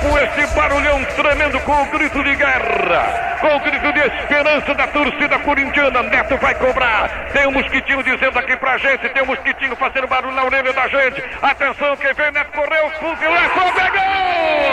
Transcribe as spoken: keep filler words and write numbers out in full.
com esse barulhão tremendo, com o grito de guerra, com o grito de esperança da torcida corintiana. Neto vai cobrar. Tem um mosquitinho dizendo aqui pra gente, tem um mosquitinho fazendo barulho na orelha da gente. Atenção, quem vem, Neto correu, fuzilar, pegou!